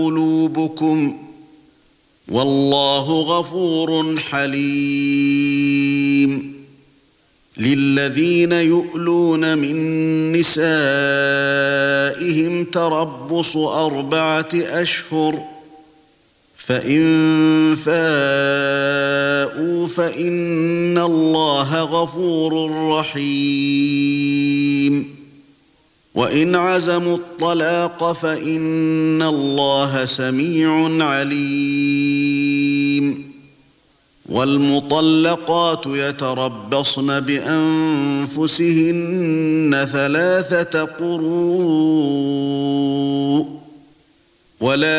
قلوبكم والله غفور حليم للذين يؤلون من نسائهم تربص 4 أشهر فإن فاءوا فإن الله غفور رحيم وإن عزموا الطلاق فإن الله سميع عليم والمطلقات يتربصن بأنفسهن 3 قروء ولا